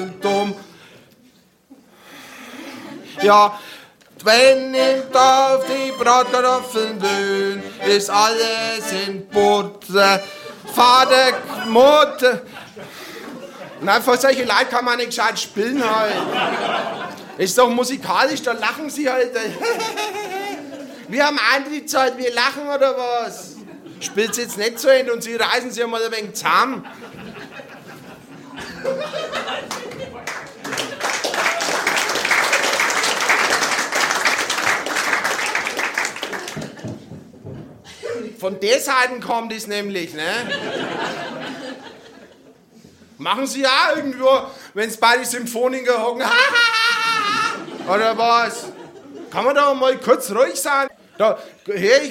dumm. Ja, wenn im Dorf die Bratkartoffeln blühen, ist alles in Butter. Vater, Mutter. Nein, vor solche Leute kann man nicht gescheit spielen halt. Ist doch musikalisch, da lachen sie halt. Wir haben Eintrittszeit, wir lachen oder was? Spielt's jetzt nicht zu Ende und sie reißen sich mal ein wenig zusammen. Von der Seite kommt es nämlich, ne? Machen Sie ja irgendwo, wenn es bei den Symphoniker hocken, oder was? Kann man da mal kurz ruhig sein? Da höre ich